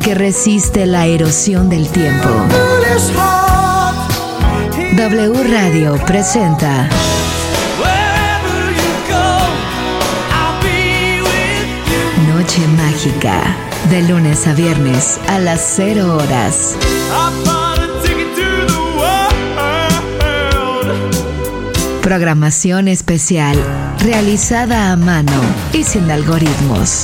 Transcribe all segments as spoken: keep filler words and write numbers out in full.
que resiste la erosión del tiempo. W Radio presenta Noche Mágica, de lunes a viernes a las cero horas. Programación especial, realizada a mano y sin algoritmos.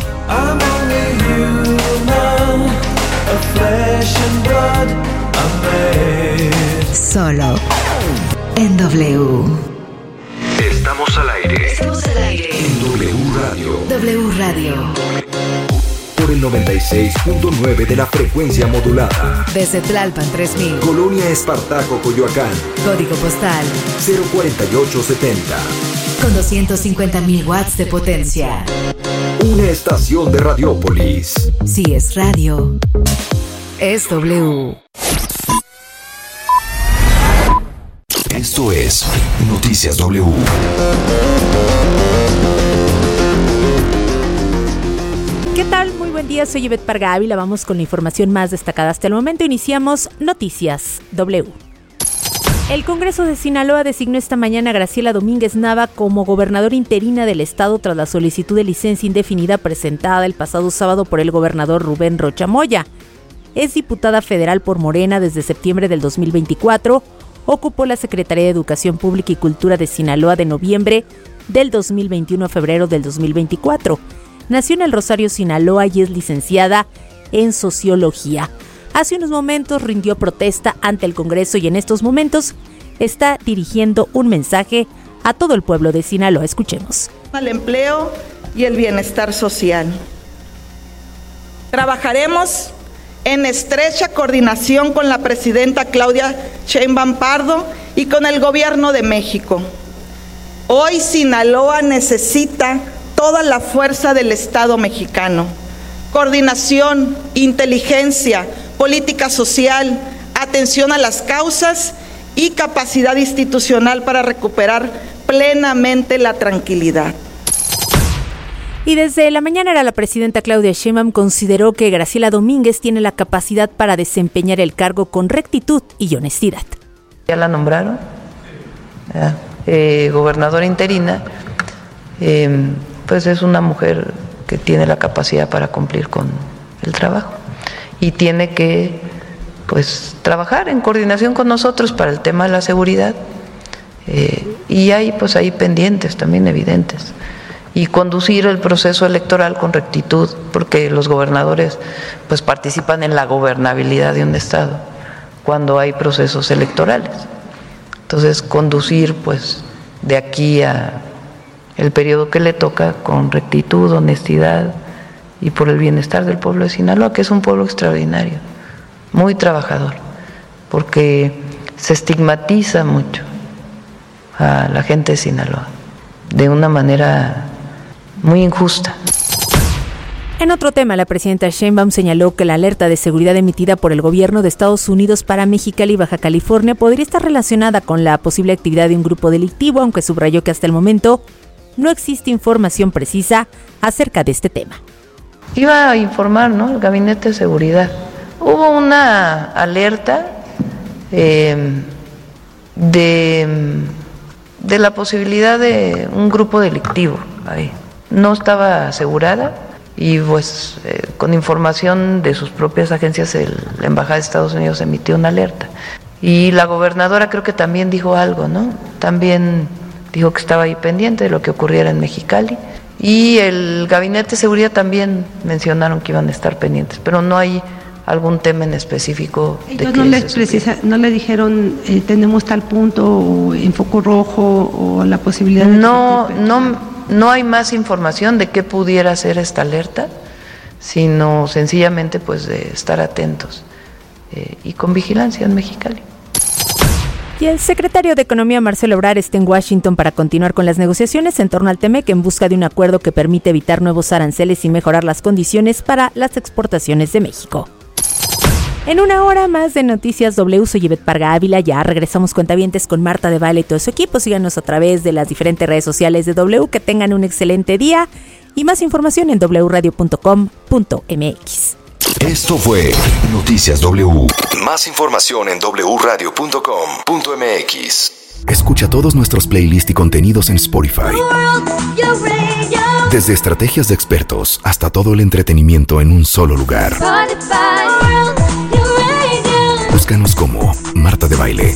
Solo en W. Estamos al aire. Estamos al aire. En W Radio. W Radio. Por el noventa y seis punto nueve de la frecuencia modulada. Desde Tlalpan tres mil. Colonia Espartaco, Coyoacán. Código postal cero cuarenta y ocho setenta. Con doscientos cincuenta mil watts de potencia. Una estación de Radiópolis. Si es radio, es W. Esto es Noticias W. ¿Qué tal? Muy buen día, soy Ivette Parga Ávila. Vamos con la información más destacada hasta el momento. Iniciamos Noticias W. El Congreso de Sinaloa designó esta mañana a Graciela Domínguez Nava como gobernadora interina del estado tras la solicitud de licencia indefinida presentada el pasado sábado por el gobernador Rubén Rocha Moya. Es diputada federal por Morena desde septiembre del dos mil veinticuatro. Ocupó la Secretaría de Educación Pública y Cultura de Sinaloa de noviembre del dos mil veintiuno a febrero del dos mil veinticuatro. Nació en el Rosario, Sinaloa y es licenciada en Sociología. Hace unos momentos rindió protesta ante el Congreso y en estos momentos está dirigiendo un mensaje a todo el pueblo de Sinaloa. Escuchemos. Al empleo y el bienestar social. Trabajaremos en estrecha coordinación con la presidenta Claudia Sheinbaum Pardo y con el Gobierno de México. Hoy Sinaloa necesita toda la fuerza del Estado mexicano. Coordinación, inteligencia, política social, atención a las causas y capacidad institucional para recuperar plenamente la tranquilidad. Y desde la mañana la presidenta Claudia Sheinbaum consideró que Graciela Domínguez tiene la capacidad para desempeñar el cargo con rectitud y honestidad. Ya la nombraron, ya, eh, gobernadora interina, eh, pues es una mujer que tiene la capacidad para cumplir con el trabajo y tiene que pues trabajar en coordinación con nosotros para el tema de la seguridad eh, y hay pues ahí pendientes también evidentes. Y conducir el proceso electoral con rectitud, porque los gobernadores pues participan en la gobernabilidad de un estado cuando hay procesos electorales. Entonces, conducir pues de aquí a el periodo que le toca con rectitud, honestidad y por el bienestar del pueblo de Sinaloa, que es un pueblo extraordinario, muy trabajador, porque se estigmatiza mucho a la gente de Sinaloa de una manera muy injusta. En otro tema, la presidenta Sheinbaum señaló que la alerta de seguridad emitida por el gobierno de Estados Unidos para Mexicali y Baja California podría estar relacionada con la posible actividad de un grupo delictivo, aunque subrayó que hasta el momento no existe información precisa acerca de este tema. Iba a informar, ¿no?, el Gabinete de Seguridad. Hubo una alerta eh, de, de la posibilidad de un grupo delictivo ahí. No estaba asegurada y pues eh, con información de sus propias agencias el, la Embajada de Estados Unidos emitió una alerta. Y la gobernadora creo que también dijo algo, ¿no? También dijo que estaba ahí pendiente de lo que ocurriera en Mexicali. Y el Gabinete de Seguridad también mencionaron que iban a estar pendientes, pero no hay algún tema en específico. Ellos no, les precisa, no le dijeron eh, tenemos tal punto o en foco rojo o la posibilidad de... No, no... No hay más información de qué pudiera ser esta alerta, sino sencillamente pues de estar atentos eh, y con vigilancia en Mexicali. Y el secretario de Economía, Marcelo Ebrard, está en Washington para continuar con las negociaciones en torno al TEMEC en busca de un acuerdo que permite evitar nuevos aranceles y mejorar las condiciones para las exportaciones de México. En una hora más de Noticias W, soy Ivette Parga Ávila. Ya regresamos cuentavientes con Marta de Valle y todo su equipo. Síganos a través de las diferentes redes sociales de W. Que tengan un excelente día y más información en doble u radio punto com punto m x. Esto fue Noticias W. Más información en doble u radio punto com punto eme equis. Escucha todos nuestros playlists y contenidos en Spotify. Desde estrategias de expertos hasta todo el entretenimiento en un solo lugar. Búscanos como Marta de Baile.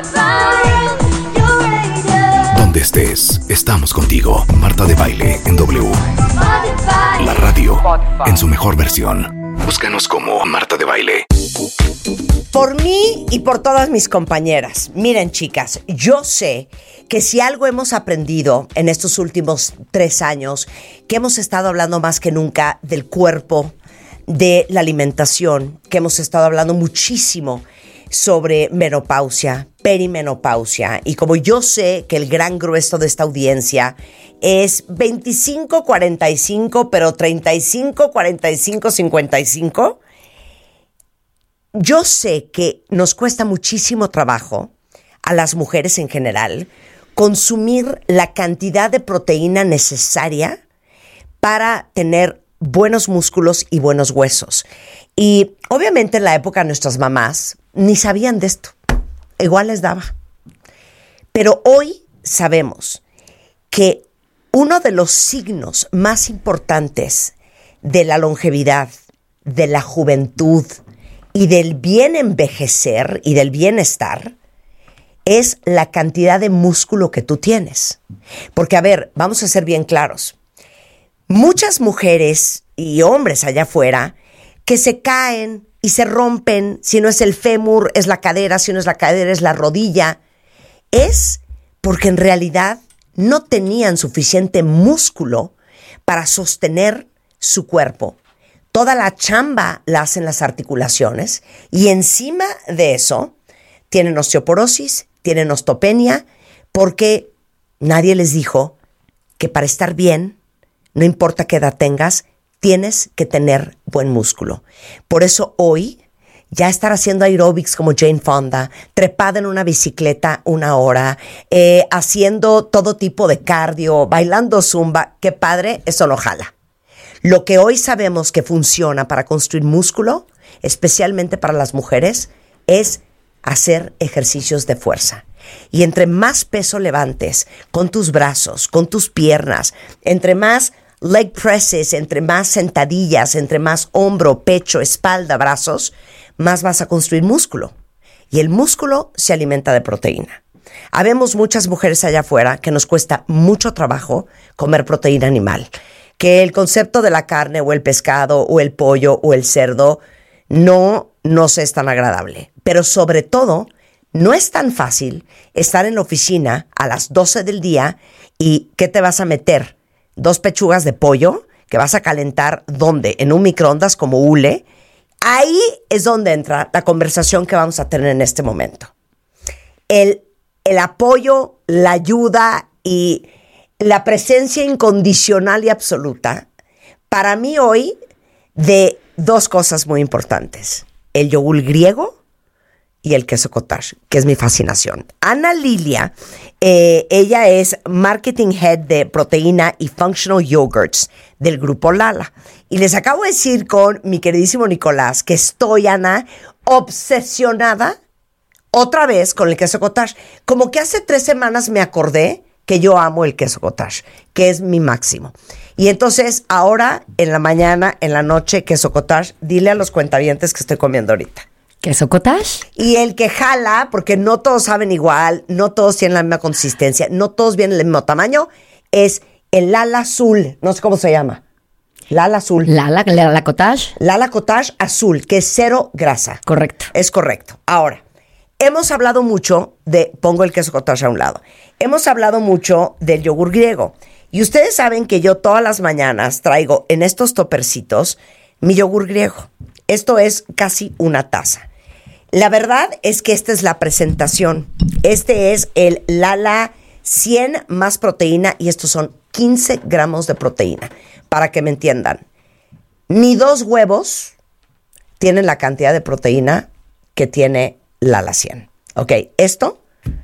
Donde estés, estamos contigo. Marta de Baile en W. La radio en su mejor versión. Búscanos como Marta de Baile. Por mí y por todas mis compañeras. Miren, chicas, yo sé que si algo hemos aprendido en estos últimos tres años, que hemos estado hablando más que nunca del cuerpo, de la alimentación, que hemos estado hablando muchísimo sobre menopausia, perimenopausia, y como yo sé que el gran grueso de esta audiencia es veinticinco cuarenta y cinco, pero treinta y cinco cuarenta y cinco cincuenta y cinco, yo sé que nos cuesta muchísimo trabajo a las mujeres en general consumir la cantidad de proteína necesaria para tener buenos músculos y buenos huesos. Y obviamente en la época de nuestras mamás ni sabían de esto. Igual les daba. Pero hoy sabemos que uno de los signos más importantes de la longevidad, de la juventud y del bien envejecer y del bienestar es la cantidad de músculo que tú tienes. Porque, a ver, vamos a ser bien claros. Muchas mujeres y hombres allá afuera que se caen y se rompen, si no es el fémur, es la cadera, si no es la cadera, es la rodilla, es porque en realidad no tenían suficiente músculo para sostener su cuerpo. Toda la chamba la hacen las articulaciones y encima de eso tienen osteoporosis, tienen osteopenia, porque nadie les dijo que para estar bien, no importa qué edad tengas, tienes que tener buen músculo. Por eso hoy, ya estar haciendo aeróbics como Jane Fonda, trepada en una bicicleta una hora, eh, haciendo todo tipo de cardio, bailando zumba, qué padre, eso no jala. Lo que hoy sabemos que funciona para construir músculo, especialmente para las mujeres, es hacer ejercicios de fuerza. Y entre más peso levantes con tus brazos, con tus piernas, entre más leg presses, entre más sentadillas, entre más hombro, pecho, espalda, brazos, más vas a construir músculo. Y el músculo se alimenta de proteína. Habemos muchas mujeres allá afuera que nos cuesta mucho trabajo comer proteína animal. Que el concepto de la carne o el pescado o el pollo o el cerdo no nos es tan agradable. Pero sobre todo, no es tan fácil estar en la oficina a las doce del día y ¿qué te vas a meter? Dos pechugas de pollo que vas a calentar, ¿dónde? En un microondas como hule. Ahí es donde entra la conversación que vamos a tener en este momento. El, el apoyo, la ayuda y la presencia incondicional y absoluta, para mí hoy, de dos cosas muy importantes. El yogur griego y el queso cottage, que es mi fascinación. Ana Lilia, eh, ella es Marketing Head de Proteína y Functional Yogurts del Grupo Lala. Y les acabo de decir con mi queridísimo Nicolás que estoy, Ana, obsesionada otra vez con el queso cottage. Como que hace tres semanas me acordé que yo amo el queso cottage, que es mi máximo. Y entonces, ahora, en la mañana, en la noche, queso cottage, dile a los cuentavientes que estoy comiendo ahorita. ¿Queso cottage? Y el que jala, porque no todos saben igual, no todos tienen la misma consistencia, no todos vienen del mismo tamaño, es el Lala Azul, no sé cómo se llama. Lala Azul. Lala, Lala Cottage. Lala Cottage Azul, que es cero grasa. Correcto. Es correcto. Ahora, hemos hablado mucho de, pongo el queso cottage a un lado, hemos hablado mucho del yogur griego. Y ustedes saben que yo todas las mañanas traigo en estos topercitos mi yogur griego. Esto es casi una taza. La verdad es que esta es la presentación. Este es el Lala cien más proteína y estos son quince gramos de proteína. Para que me entiendan, ni dos huevos tienen la cantidad de proteína que tiene Lala cien. Ok, esto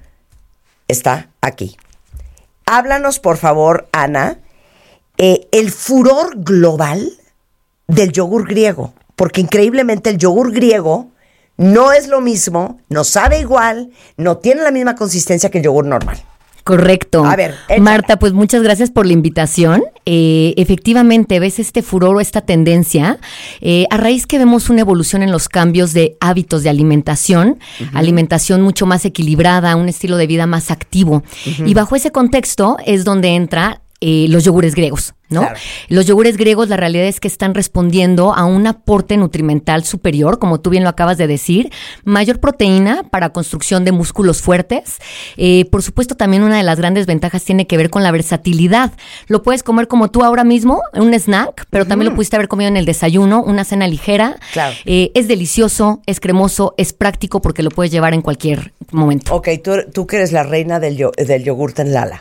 está aquí. Háblanos, por favor, Ana, eh, el furor global del yogur griego. porque increíblemente el yogur griego no es lo mismo, no sabe igual, no tiene la misma consistencia que el yogur normal. Correcto. A ver, échala. Marta, pues muchas gracias por la invitación. Eh, efectivamente, ves este furor o esta tendencia, eh, a raíz que vemos una evolución en los cambios de hábitos de alimentación, uh-huh. alimentación mucho más equilibrada, un estilo de vida más activo. Uh-huh. Y bajo ese contexto es donde entra Eh, los yogures griegos, ¿no? Claro. Los yogures griegos, la realidad es que están respondiendo a un aporte nutrimental superior, como tú bien lo acabas de decir, mayor proteína para construcción de músculos fuertes. Eh, por supuesto, también una de las grandes ventajas tiene que ver con la versatilidad. Lo puedes comer como tú ahora mismo, un snack, pero uh-huh. también lo pudiste haber comido en el desayuno, una cena ligera. Claro. Eh, es delicioso, es cremoso, es práctico porque lo puedes llevar en cualquier momento. Ok, tú, tú que eres la reina del, yo, del yogurte en Lala.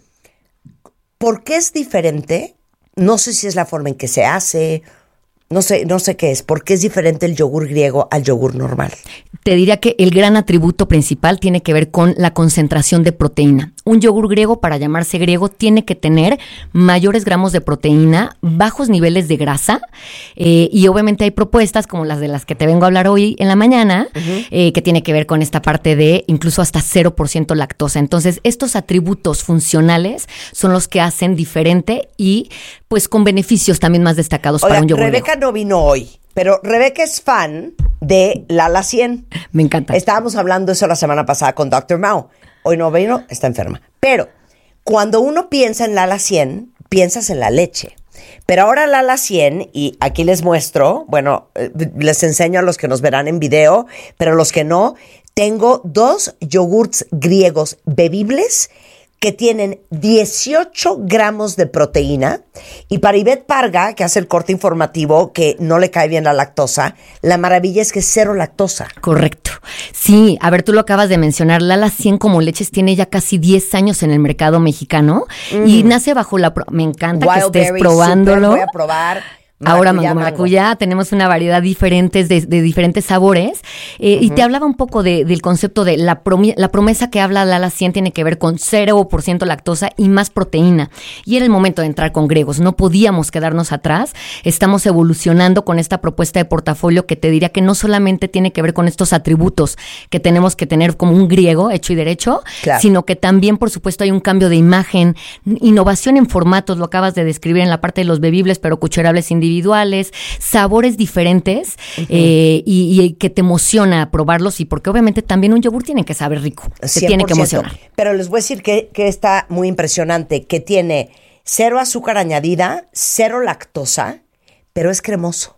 ¿Por qué es diferente? No sé si es la forma en que se hace, no sé, no sé qué es. ¿Por qué es diferente el yogur griego al yogur normal? Te diría que el gran atributo principal tiene que ver con la concentración de proteína. Un yogur griego, para llamarse griego, tiene que tener mayores gramos de proteína, bajos niveles de grasa, eh, y obviamente hay propuestas como las de las que te vengo a hablar hoy en la mañana, uh-huh. eh, que tiene que ver con esta parte de incluso hasta cero por ciento lactosa. Entonces, estos atributos funcionales son los que hacen diferente y pues con beneficios también más destacados. Oiga, para un yogur Rebeca griego. No vino hoy, pero Rebeca es fan de Lala cien. Me encanta. Estábamos hablando eso la semana pasada con doctor Mao. Hoy no vino, está enferma. Pero cuando uno piensa en Lala cien, piensas en la leche. Pero ahora Lala cien, y aquí les muestro, bueno, les enseño a los que nos verán en video, pero los que no, tengo dos yogurts griegos bebibles que tienen dieciocho gramos de proteína. Y para Ivette Parga, que hace el corte informativo, que no le cae bien la lactosa, la maravilla es que es cero lactosa. Correcto. Sí, a ver, tú lo acabas de mencionar, Lala cien como leches tiene ya casi diez años en el mercado mexicano mm. y nace bajo la... Pro- me encanta Wild que estés berry, probándolo. Super, voy a probar. Ahora mango maracuyá, tenemos una variedad diferentes de, de diferentes sabores, eh, uh-huh. y te hablaba un poco de, del concepto de la, prom- la promesa que habla Lala cien tiene que ver con cero por ciento lactosa y más proteína, y era el momento de entrar con griegos, no podíamos quedarnos atrás, estamos evolucionando con esta propuesta de portafolio que te diría que no solamente tiene que ver con estos atributos que tenemos que tener como un griego hecho y derecho, claro. sino que también por supuesto hay un cambio de imagen, innovación en formatos, lo acabas de describir en la parte de los bebibles pero cucherables individuales, individuales, sabores diferentes, uh-huh. eh, y, y que te emociona probarlos, y porque obviamente también un yogur tiene que saber rico, se tiene que emocionar. Pero les voy a decir que, que está muy impresionante, que tiene cero azúcar añadida, cero lactosa, pero es cremoso.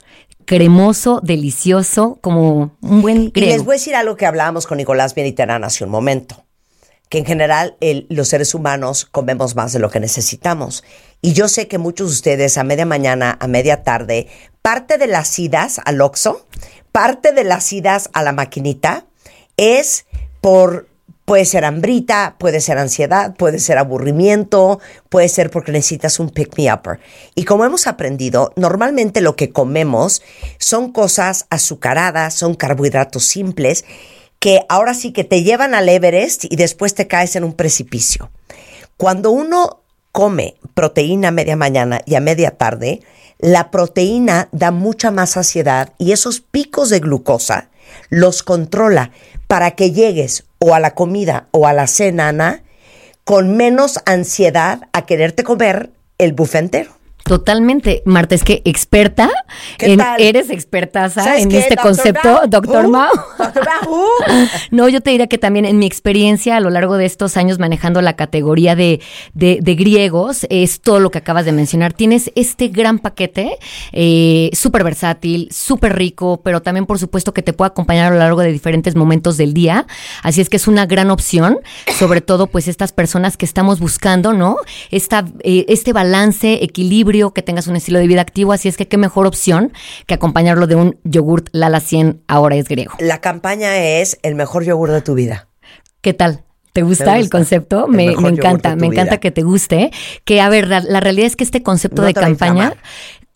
Cremoso, delicioso, como un buen griego. Y les voy a decir algo que hablábamos con Nicolás Mediterrán hace un momento, que en general el, los seres humanos comemos más de lo que necesitamos. Y yo sé que muchos de ustedes a media mañana, a media tarde, parte de las idas al Oxxo, parte de las idas a la maquinita, es por, puede ser hambrita, puede ser ansiedad, puede ser aburrimiento, puede ser porque necesitas un pick-me-upper. Y como hemos aprendido, normalmente lo que comemos son cosas azucaradas, son carbohidratos simples, que ahora sí que te llevan al Everest y después te caes en un precipicio. Cuando uno come proteína a media mañana y a media tarde, la proteína da mucha más saciedad y esos picos de glucosa los controla para que llegues o a la comida o a la cena, Ana, con menos ansiedad a quererte comer el buffet entero. Totalmente, Marta, es que experta, en, eres expertaza en qué? este ¿Doctor concepto, Mao? doctor ¿Uh? Mao. ¿Doctor Mao? No, yo te diría que también en mi experiencia a lo largo de estos años manejando la categoría de, de, de griegos, es todo lo que acabas de mencionar. Tienes este gran paquete, eh, súper versátil, súper rico, pero también por supuesto que te puede acompañar a lo largo de diferentes momentos del día. Así es que es una gran opción, sobre todo pues estas personas que estamos buscando, ¿no? Esta, eh, este balance, equilibrio, que tengas un estilo de vida activo, así es que qué mejor opción que acompañarlo de un yogurt Lala cien, ahora es griego. La campaña es el mejor yogur de tu vida. ¿Qué tal? ¿Te gusta, gusta el concepto? El me, me encanta, me encanta vida. Que te guste. Que a ver, la, la realidad es que este concepto ¿No de campaña...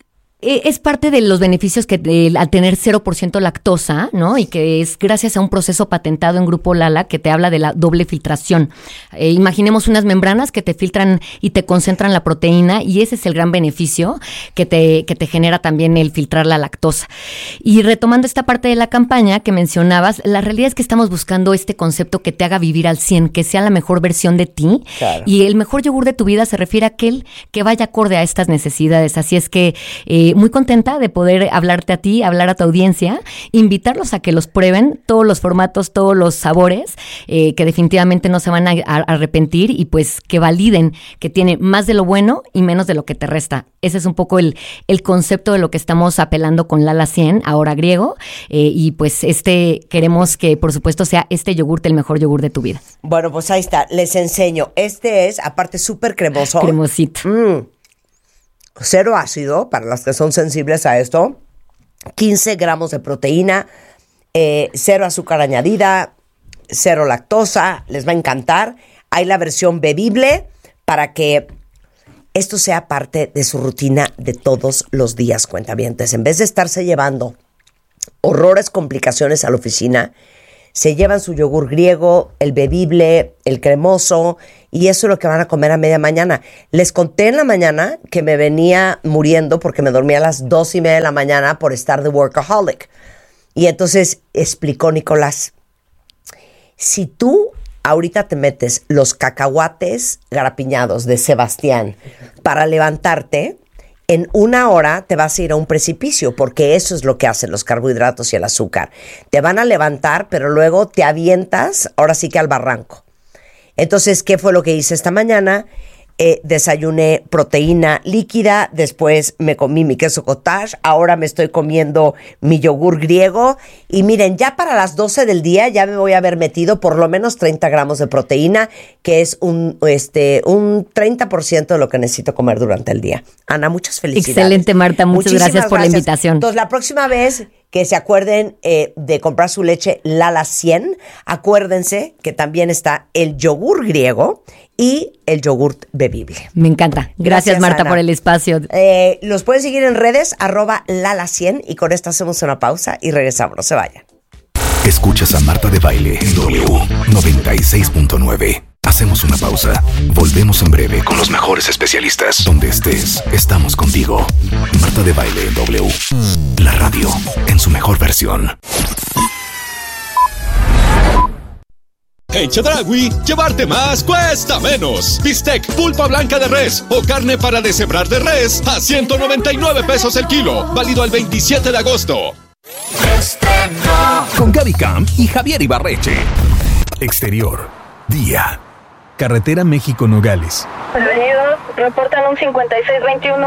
Es parte de los beneficios que de, al tener cero por ciento lactosa, ¿no? Y que es gracias a un proceso patentado en Grupo Lala que te habla de la doble filtración. Eh, imaginemos unas membranas que te filtran y te concentran la proteína, y ese es el gran beneficio que te, que te genera también el filtrar la lactosa. Y retomando esta parte de la campaña que mencionabas, la realidad es que estamos buscando este concepto que te haga vivir al cien, que sea la mejor versión de ti. Claro. Y el mejor yogur de tu vida se refiere a aquel que vaya acorde a estas necesidades. Así es que eh, muy contenta de poder hablarte a ti, hablar a tu audiencia, invitarlos a que los prueben, todos los formatos, todos los sabores, eh, que definitivamente no se van a, a arrepentir, y pues que validen que tiene más de lo bueno y menos de lo que te resta. Ese es un poco el, el concepto de lo que estamos apelando con Lala cien, ahora griego, eh, y pues este queremos que por supuesto sea este yogurte el mejor yogur de tu vida. Bueno, pues ahí está, les enseño. Este es, aparte, súper cremoso. Cremosito. Mm. Cero ácido, para las que son sensibles a esto. quince gramos de proteína, eh, cero azúcar añadida, cero lactosa. Les va a encantar. Hay la versión bebible para que esto sea parte de su rutina de todos los días, cuentavientes. En vez de estarse llevando horrores, complicaciones a la oficina, se llevan su yogur griego, el bebible, el cremoso, y eso es lo que van a comer a media mañana. Les conté en la mañana que me venía muriendo porque me dormía a las dos y media de la mañana por estar de workaholic. Y entonces explicó Nicolás, si tú ahorita te metes los cacahuates garapiñados de Sebastián para levantarte, en una hora te vas a ir a un precipicio, porque eso es lo que hacen los carbohidratos y el azúcar. Te van a levantar, pero luego te avientas, ahora sí que al barranco. Entonces, ¿qué fue lo que hice esta mañana? Eh, desayuné proteína líquida, después me comí mi queso cottage, ahora me estoy comiendo mi yogur griego, y miren, ya para las doce del día ya me voy a haber metido por lo menos treinta gramos de proteína, que es un, este, un treinta por ciento de lo que necesito comer durante el día. Ana, muchas felicidades. Excelente, Marta, muchas Muchísimas gracias por gracias. la invitación. Entonces, la próxima vez que se acuerden eh, de comprar su leche Lala cien, acuérdense que también está el yogur griego y el yogurt bebible. Me encanta. Gracias, Gracias, Marta, Ana. por el espacio. Eh, los pueden seguir en redes, arroba Lala cien, y con esto hacemos una pausa y regresamos. No se vayan. Escuchas a Marta de Baile en W noventa y seis punto nueve. Hacemos una pausa. Volvemos en breve con los mejores especialistas. Donde estés, estamos contigo. Marta de Baile en W. La radio en su mejor versión. En Chedraui, llevarte más cuesta menos. Bistec, pulpa blanca de res o carne para deshebrar de res a ciento noventa y nueve pesos el kilo. Válido al veintisiete de agosto. Con Gaby Camp y Javier Ibarreche. Exterior, día. Carretera México-Nogales. Bienvenidos, reportan un cincuenta y seis veintiuno.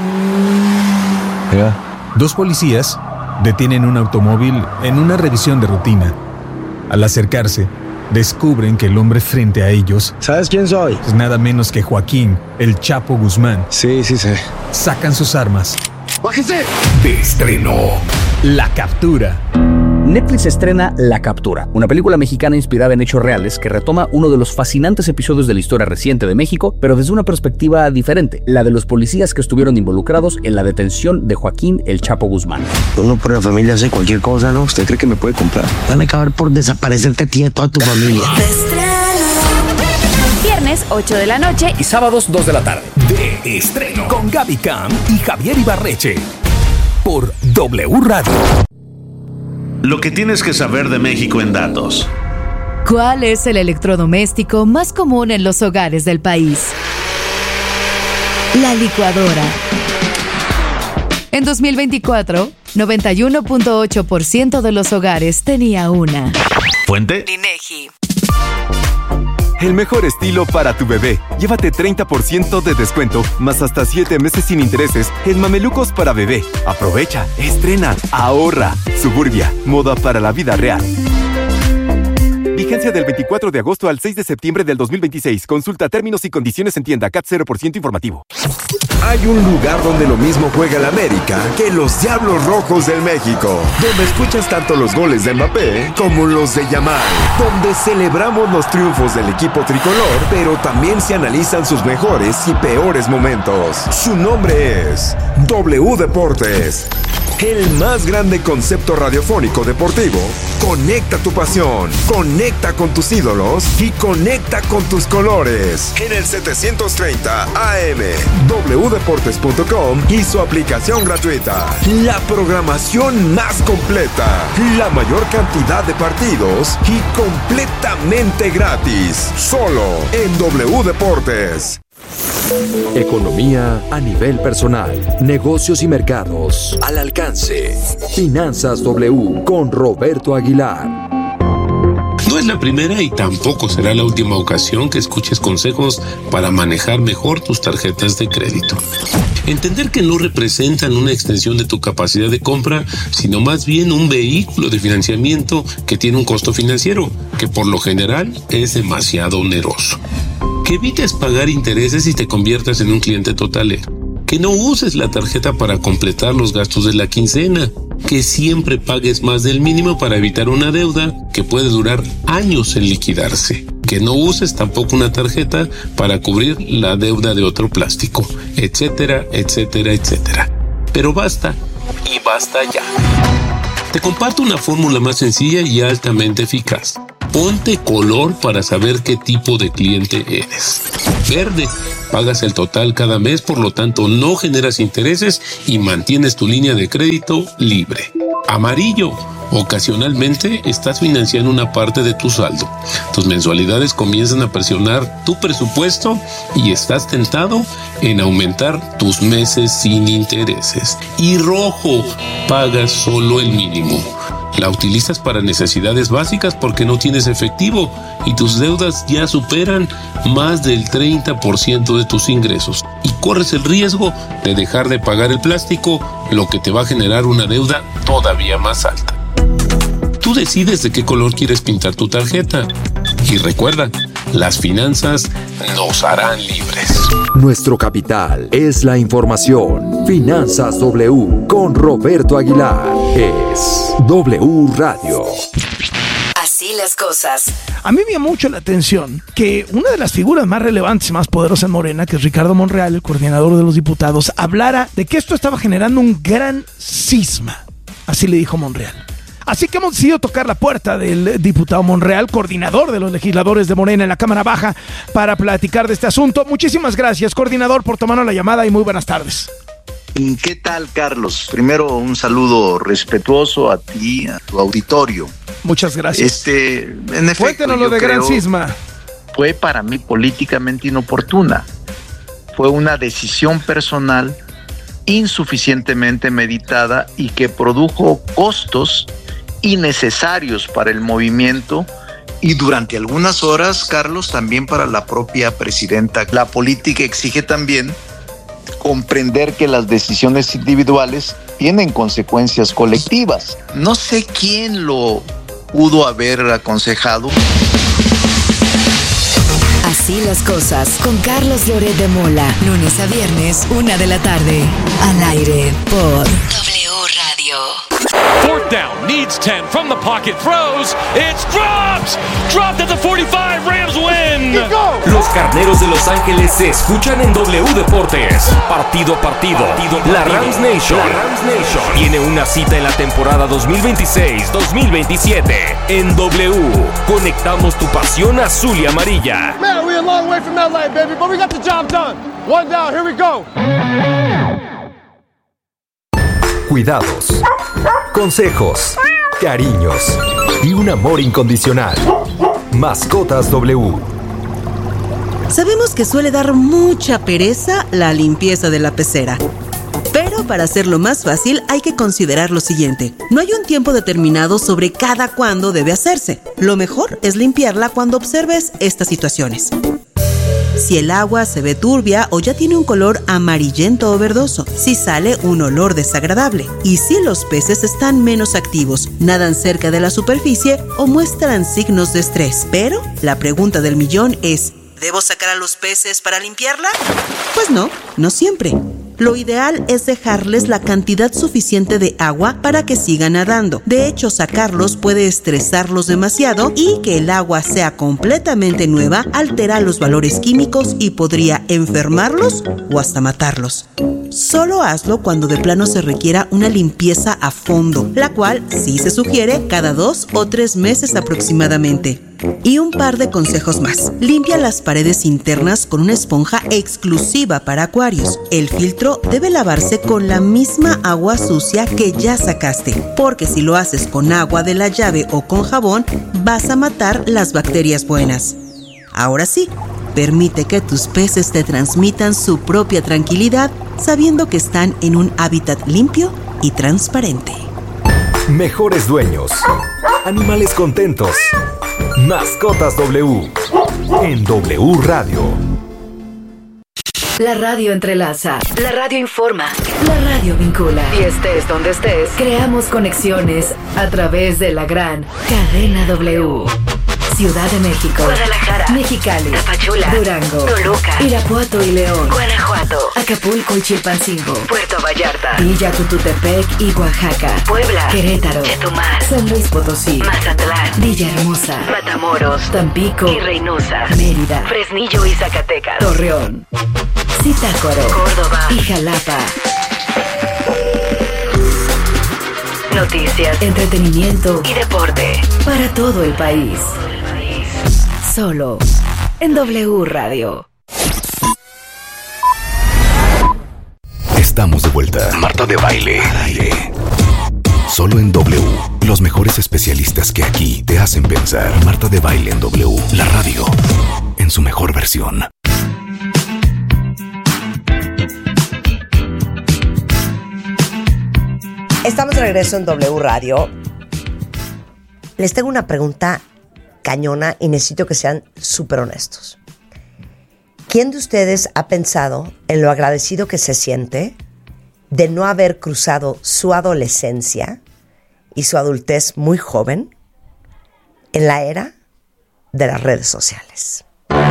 Yeah. Dos policías detienen un automóvil en una revisión de rutina. Al acercarse, descubren que el hombre frente a ellos... ¿Sabes quién soy? Es nada menos que Joaquín, el Chapo Guzmán. Sí, sí sé. Sacan sus armas. ¡Bájese! De estreno. La captura. Netflix estrena La Captura, una película mexicana inspirada en hechos reales que retoma uno de los fascinantes episodios de la historia reciente de México, pero desde una perspectiva diferente, la de los policías que estuvieron involucrados en la detención de Joaquín el Chapo Guzmán. Uno por la familia hace cualquier cosa, ¿no? ¿Usted cree que me puede comprar? Van a acabar por desaparecerte a ti y a toda tu familia. Viernes ocho de la noche y sábados dos de la tarde. De estreno. Con Gaby Camp y Javier Ibarreche. Por W Radio. Lo que tienes que saber de México en datos. ¿Cuál es el electrodoméstico más común en los hogares del país? La licuadora. En dos mil veinticuatro, noventa y uno punto ocho por ciento de los hogares tenía una. ¿Fuente? INEGI. El mejor estilo para tu bebé. Llévate treinta por ciento de descuento, más hasta siete meses sin intereses en mamelucos para bebé. Aprovecha, estrena, ahorra. Suburbia, moda para la vida real. Vigencia del veinticuatro de agosto al seis de septiembre del dos mil veintiséis. Consulta términos y condiciones en tienda. C A T cero por ciento informativo. Hay un lugar donde lo mismo juega el América que los Diablos Rojos del México, donde escuchas tanto los goles de Mbappé como los de Yamal, donde celebramos los triunfos del equipo tricolor, pero también se analizan sus mejores y peores momentos. Su nombre es W Deportes, el más grande concepto radiofónico deportivo. Conecta tu pasión, conecta con tus ídolos y conecta con tus colores. En el setecientos treinta A M, w deportes punto com y su aplicación gratuita. La programación más completa, la mayor cantidad de partidos y completamente gratis. Solo en W Deportes. Economía a nivel personal, negocios y mercados al alcance. Finanzas W con Roberto Aguilar. No es la primera y tampoco será la última ocasión que escuches consejos para manejar mejor tus tarjetas de crédito. Entender que no representan una extensión de tu capacidad de compra, sino más bien un vehículo de financiamiento que tiene un costo financiero, que por lo general es demasiado oneroso. Que evites pagar intereses y te conviertas en un cliente totalero. Que no uses la tarjeta para completar los gastos de la quincena. Que siempre pagues más del mínimo para evitar una deuda que puede durar años en liquidarse. Que no uses tampoco una tarjeta para cubrir la deuda de otro plástico, etcétera, etcétera, etcétera. Pero basta, y basta ya. Te comparto una fórmula más sencilla y altamente eficaz. Ponte color para saber qué tipo de cliente eres. Verde, pagas el total cada mes, por lo tanto no generas intereses y mantienes tu línea de crédito libre. Amarillo, ocasionalmente estás financiando una parte de tu saldo. Tus mensualidades comienzan a presionar tu presupuesto y estás tentado en aumentar tus meses sin intereses. Y rojo, pagas solo el mínimo. La utilizas para necesidades básicas porque no tienes efectivo y tus deudas ya superan más del treinta por ciento de tus ingresos y corres el riesgo de dejar de pagar el plástico, lo que te va a generar una deuda todavía más alta. Tú decides de qué color quieres pintar tu tarjeta y recuerda, las finanzas nos harán libres. Nuestro capital es la información. Finanzas W con Roberto Aguilar. Es W Radio. Así las cosas. A mí me llamó mucho la atención que una de las figuras más relevantes y más poderosas en Morena, que es Ricardo Monreal, el coordinador de los diputados, hablara de que esto estaba generando un gran cisma. Así le dijo Monreal. Así que hemos decidido tocar la puerta del diputado Monreal, coordinador de los legisladores de Morena en la Cámara Baja, para platicar de este asunto. Muchísimas gracias, coordinador, por tomarnos la llamada y muy buenas tardes. ¿Qué tal, Carlos? Primero, un saludo respetuoso a ti, a tu auditorio. Muchas gracias. Este, en efecto, cuéntanos lo de Gran Cisma. Fue para mí políticamente inoportuna. Fue una decisión personal insuficientemente meditada y que produjo costos innecesarios para el movimiento y durante algunas horas, Carlos, también para la propia presidenta. La política exige también comprender que las decisiones individuales tienen consecuencias colectivas. No sé quién lo pudo haber aconsejado. Así las cosas, con Carlos Loret de Mola, lunes a viernes, una de la tarde, al aire por W Radio. Fourth down, needs ten, from the pocket, throws, it's dropped! Dropped at the forty-five, Rams win! Los Carneros de Los Ángeles se escuchan en W Deportes. Partido a partido, partido, partido. La Rams Nation, la Rams Nation tiene una cita en la temporada dos mil veintiséis dos mil veintisiete. En W, conectamos tu pasión azul y amarilla. Man, we're a long way from L A, baby, but we got the job done. One down, here we go. Cuidados, consejos, cariños y un amor incondicional. Mascotas W. Sabemos que suele dar mucha pereza la limpieza de la pecera. Pero para hacerlo más fácil hay que considerar lo siguiente. No hay un tiempo determinado sobre cada cuándo debe hacerse. Lo mejor es limpiarla cuando observes estas situaciones. si el agua se ve turbia o ya tiene un color amarillento o verdoso, si sale un olor desagradable y si los peces están menos activos, nadan cerca de la superficie o muestran signos de estrés. Pero la pregunta del millón es, ¿debo sacar a los peces para limpiarla? Pues no, no siempre. Lo ideal es dejarles la cantidad suficiente de agua para que sigan nadando. De hecho, sacarlos puede estresarlos demasiado y que el agua sea completamente nueva altera los valores químicos y podría enfermarlos o hasta matarlos. Solo hazlo cuando de plano se requiera una limpieza a fondo, la cual sí se sugiere cada dos o tres meses aproximadamente. Y un par de consejos más. Limpia las paredes internas con una esponja exclusiva para acuarios. El filtro debe lavarse con la misma agua sucia que ya sacaste, porque si lo haces con agua de la llave o con jabón, vas a matar las bacterias buenas. Ahora sí, permite que tus peces te transmitan su propia tranquilidad, sabiendo que están en un hábitat limpio y transparente. Mejores dueños. Animales contentos. Mascotas W. En W Radio. La radio entrelaza. La radio informa. La radio vincula. Y estés donde estés, creamos conexiones a través de la gran cadena W. Ciudad de México, Guadalajara, Mexicali, Tapachula, Durango, Toluca, Irapuato y León, Guanajuato, Acapulco y Chilpancingo, Puerto Vallarta, Villa Cututepec y Oaxaca, Puebla, Querétaro, Chetumal, San Luis Potosí, Mazatlán, Villahermosa, Matamoros, Tampico y Reynosa, Mérida, Fresnillo y Zacatecas, Torreón, Zitácuaro, Córdoba y Jalapa. Noticias, entretenimiento y deporte para todo el país. Solo en W Radio. Estamos de vuelta. Marta de Baile. Al aire. Solo en W. Los mejores especialistas que aquí te hacen pensar. Marta de Baile en W. La radio. En su mejor versión. Estamos de regreso en W Radio. Les tengo una pregunta cañona y necesito que sean súper honestos. ¿Quién de ustedes ha pensado en lo agradecido que se siente de no haber cruzado su adolescencia y su adultez muy joven en la era de las redes sociales?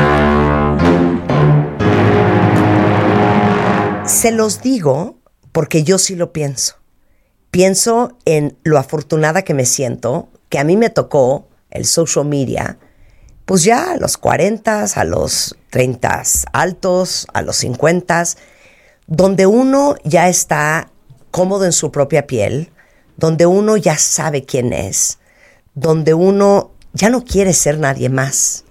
Se los digo porque yo sí lo pienso. Pienso en lo afortunada que me siento, que a mí me tocó el social media, pues ya a los cuarenta, a los treinta altos, a los cincuenta, donde uno ya está cómodo en su propia piel, donde uno ya sabe quién es, donde uno ya no quiere ser nadie más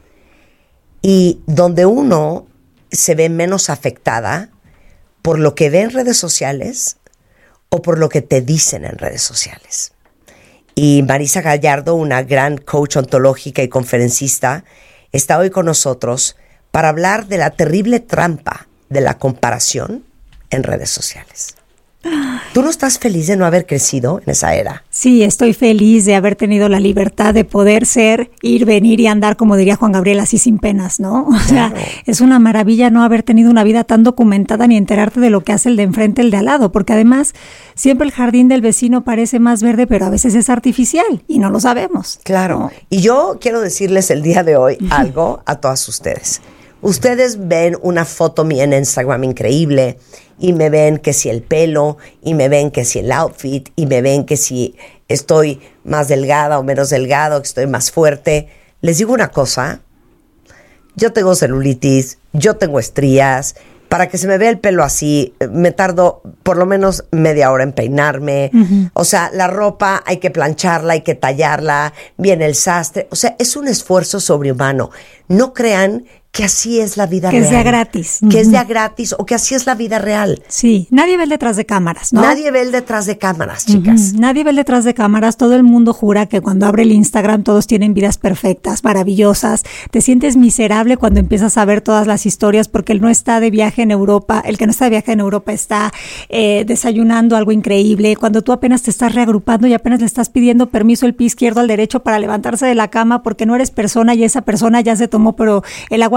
y donde uno se ve menos afectada por lo que ve en redes sociales o por lo que te dicen en redes sociales. Y Marisa Gallardo, una gran coach ontológica y conferencista, está hoy con nosotros para hablar de la terrible trampa de la comparación en redes sociales. ¿Tú no estás feliz de no haber crecido en esa era? Sí, estoy feliz de haber tenido la libertad de poder ser, ir, venir y andar, como diría Juan Gabriel, así sin penas, ¿no? O sea, claro. Es una maravilla no haber tenido una vida tan documentada ni enterarte de lo que hace el de enfrente, el de al lado, porque además siempre el jardín del vecino parece más verde, pero a veces es artificial y no lo sabemos. Claro. ¿No? Y yo quiero decirles el día de hoy algo a todas ustedes. Ustedes ven una foto mía en Instagram increíble y me ven que si el pelo, y me ven que si el outfit, y me ven que si estoy más delgada o menos delgado, que estoy más fuerte. Les digo una cosa, yo tengo celulitis, yo tengo estrías. Para que se me vea el pelo así, me tardo por lo menos media hora en peinarme. Uh-huh. O sea, la ropa hay que plancharla, hay que tallarla, viene el sastre. O sea, es un esfuerzo sobrehumano. No crean que así es la vida que real. Que es de gratis. Que uh-huh. es de gratis o que así es la vida real. Sí, nadie ve el detrás de cámaras, ¿no? Nadie ve el detrás de cámaras, chicas. Uh-huh. Nadie ve el detrás de cámaras. Todo el mundo jura que cuando abre el Instagram todos tienen vidas perfectas, maravillosas. Te sientes miserable cuando empiezas a ver todas las historias porque él no está de viaje en Europa. El que no está de viaje en Europa está eh, desayunando algo increíble. Cuando tú apenas te estás reagrupando y apenas le estás pidiendo permiso el pie izquierdo al derecho para levantarse de la cama porque no eres persona y esa persona ya se tomó pero el agua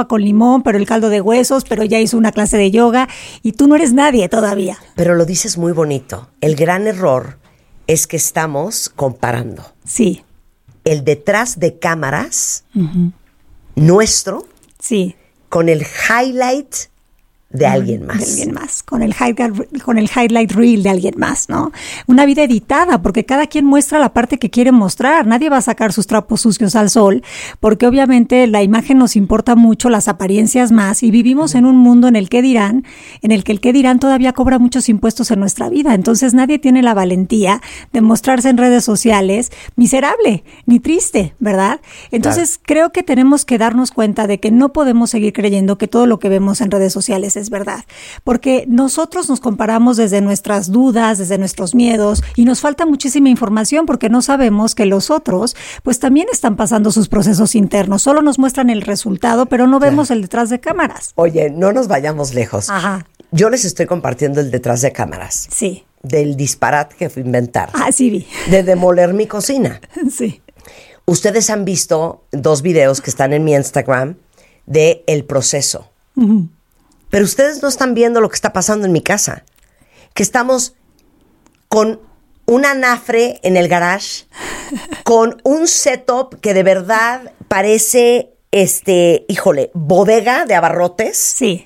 agua con limón, pero el caldo de huesos, pero ya hizo una clase de yoga y tú no eres nadie todavía. Pero lo dices muy bonito. El gran error es que estamos comparando. Sí. El detrás de cámaras Uh-huh. nuestro Sí. con el highlight de alguien más. De alguien más, con el, highlight, con el highlight reel de alguien más, ¿no? Una vida editada, porque cada quien muestra la parte que quiere mostrar. Nadie va a sacar sus trapos sucios al sol, porque obviamente la imagen nos importa mucho, las apariencias más, y vivimos en un mundo en el que dirán, en el que el que dirán todavía cobra muchos impuestos en nuestra vida. Entonces nadie tiene la valentía de mostrarse en redes sociales miserable, ni triste, ¿verdad? Entonces claro. Creo que tenemos que darnos cuenta de que no podemos seguir creyendo que todo lo que vemos en redes sociales es es verdad, porque nosotros nos comparamos desde nuestras dudas, desde nuestros miedos, y nos falta muchísima información porque no sabemos que los otros pues también están pasando sus procesos internos, solo nos muestran el resultado, pero no vemos claro. el detrás de cámaras. Oye, no nos vayamos lejos. Ajá. Yo les estoy compartiendo el detrás de cámaras. Sí. Del disparate que fui a inventar. Ah, sí vi. De demoler mi cocina. Sí. Ustedes han visto dos videos que están en mi Instagram de el proceso. Uh-huh. Pero ustedes no están viendo lo que está pasando en mi casa. Que estamos con un anafre en el garage, con un setup que de verdad parece, este, híjole, bodega de abarrotes. Sí.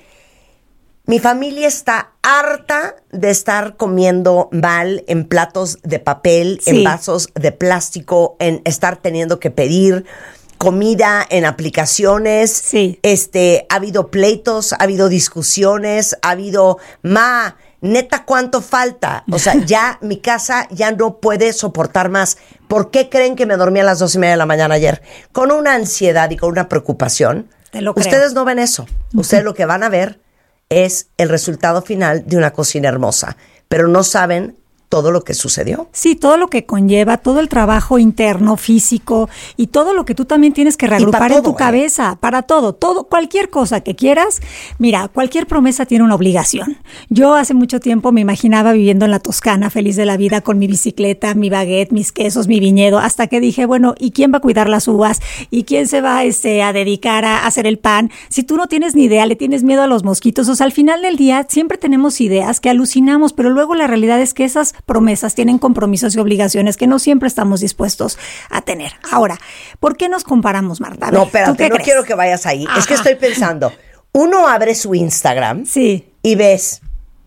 Mi familia está harta de estar comiendo mal en platos de papel, sí. en vasos de plástico, en estar teniendo que pedir comida en aplicaciones. Sí. Este, ha habido pleitos, ha habido discusiones, ha habido, ma, neta, ¿cuánto falta? O sea, ya mi casa ya no puede soportar más. ¿Por qué creen que me dormí a las dos y media de la mañana ayer? Con una ansiedad y con una preocupación. Te lo creo. Ustedes no ven eso. Ustedes lo que van a ver es el resultado final de una cocina hermosa, pero no saben todo lo que sucedió. Sí, todo lo que conlleva, todo el trabajo interno, físico, y todo lo que tú también tienes que reagrupar en tu cabeza, eh. para todo, todo, cualquier cosa que quieras. Mira, cualquier promesa tiene una obligación. Yo hace mucho tiempo me imaginaba viviendo en la Toscana, feliz de la vida, con mi bicicleta, mi baguette, mis quesos, mi viñedo, hasta que dije, bueno, ¿y quién va a cuidar las uvas? ¿Y quién se va este, a dedicar a hacer el pan? Si tú no tienes ni idea, le tienes miedo a los mosquitos. O sea, al final del día siempre tenemos ideas que alucinamos, pero luego la realidad es que esas promesas tienen compromisos y obligaciones que no siempre estamos dispuestos a tener. Ahora, ¿por qué nos comparamos, Marta? A ver, no, espérate, ¿tú qué no crees? quiero que vayas ahí. Ajá. Es que estoy pensando, uno abre su Instagram sí. y ves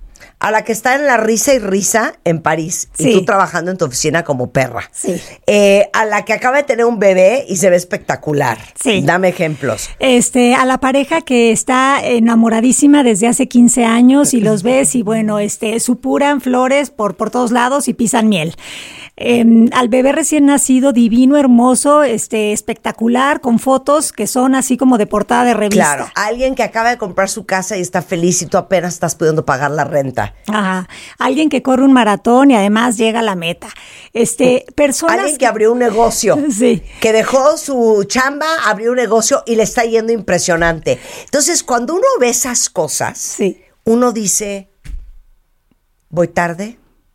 a la que está en la risa y risa en París, sí. y tú trabajando en tu oficina como perra. Sí. Eh, a la que acaba de tener un bebé y se ve espectacular. Sí. Dame ejemplos. Este, a la pareja que está enamoradísima desde hace quince años y los ves y bueno, este, supuran flores por, por todos lados y pisan miel. Eh, al bebé recién nacido, divino, hermoso, este, espectacular, con fotos que son así como de portada de revista. Claro, alguien que acaba de comprar su casa y está feliz y tú apenas estás pudiendo pagar la renta. Ajá. Alguien que corre un maratón y además llega a la meta. Este, personas Alguien que abrió un negocio. Sí. Que dejó su chamba, abrió un negocio y le está yendo impresionante. Entonces, cuando uno ve esas cosas, sí. uno dice, voy tarde,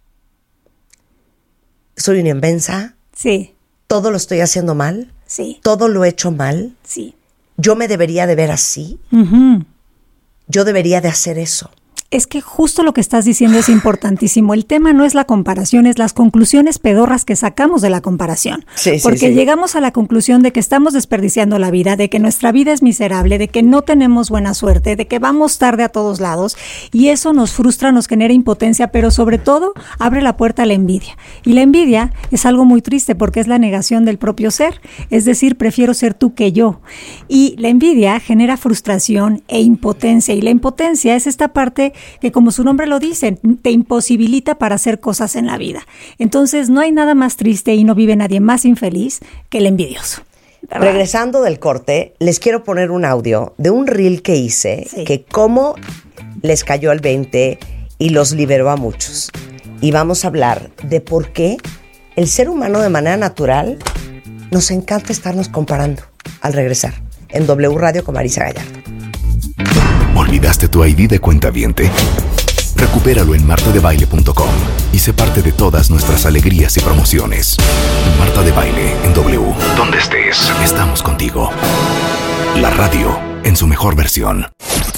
soy una inmensa, sí. todo lo estoy haciendo mal, sí. todo lo he hecho mal, sí. yo me debería de ver así, uh-huh. yo debería de hacer eso. Es que justo lo que estás diciendo es importantísimo. El tema no es la comparación, es las conclusiones pedorras que sacamos de la comparación. Sí, Porque sí, sí. llegamos a la conclusión de que estamos desperdiciando la vida, de que nuestra vida es miserable, de que no tenemos buena suerte, de que vamos tarde a todos lados. Y eso nos frustra, nos genera impotencia, pero sobre todo abre la puerta a la envidia. Y la envidia es algo muy triste porque es la negación del propio ser. Es decir, prefiero ser tú que yo. Y la envidia genera frustración e impotencia. Y la impotencia es esta parte que, como su nombre lo dice, te imposibilita para hacer cosas en la vida. Entonces no hay nada más triste y no vive nadie más infeliz que el envidioso. ¿Verdad? Regresando del corte, les quiero poner un audio de un reel que hice, sí. que cómo les cayó el veinte y los liberó a muchos. Y vamos a hablar de por qué el ser humano de manera natural nos encanta estarnos comparando al regresar en W Radio con Marisa Gallardo. ¿Olvidaste tu I D de cuentaviente? Recupéralo en marta de baile punto com y sé parte de todas nuestras alegrías y promociones. Marta de Baile en W. Donde estés, estamos contigo. La radio en en su mejor versión.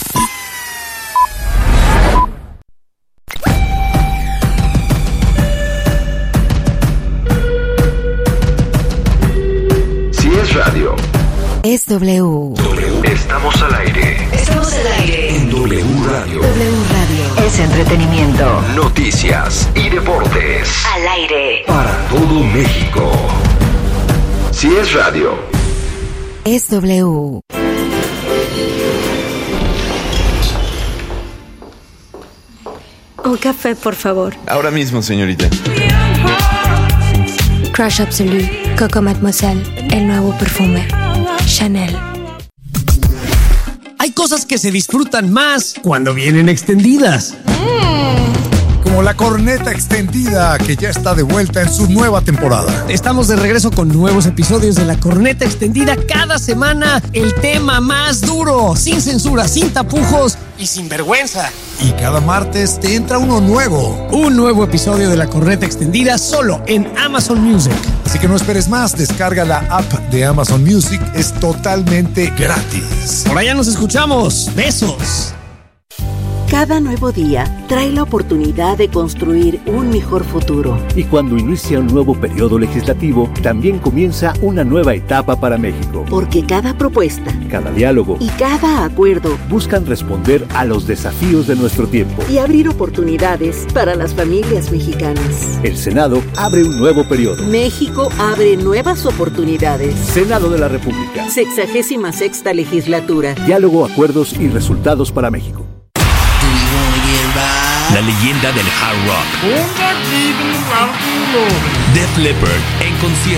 Si es radio, Es W. estamos al aire. Estamos al aire. En W Radio. W Radio. Es entretenimiento. Noticias y deportes. Al aire. Para todo México. Si es radio. Es W. Un café, por favor. Ahora mismo, señorita. Crush Absolute, Coco Mademoiselle, el nuevo perfume. Chanel. Hay cosas que se disfrutan más cuando vienen extendidas. Como la corneta extendida, que ya está de vuelta en su nueva temporada. Estamos de regreso con nuevos episodios de La Corneta Extendida. Cada semana el tema más duro, sin censura, sin tapujos y sin vergüenza. Y cada martes te entra uno nuevo. Un nuevo episodio de La Corneta Extendida solo en Amazon Music. Así que no esperes más, descarga la app de Amazon Music, es totalmente gratis. Por allá nos escuchamos. Besos. Cada nuevo día trae la oportunidad de construir un mejor futuro. Y cuando inicia un nuevo periodo legislativo, también comienza una nueva etapa para México. Porque cada propuesta, cada diálogo y cada acuerdo buscan responder a los desafíos de nuestro tiempo y abrir oportunidades para las familias mexicanas. El Senado abre un nuevo periodo. México abre nuevas oportunidades. Senado de la República. Sexagésima sexta legislatura. Diálogo, acuerdos y resultados para México. La leyenda del hard rock. Def Leppard en concierto.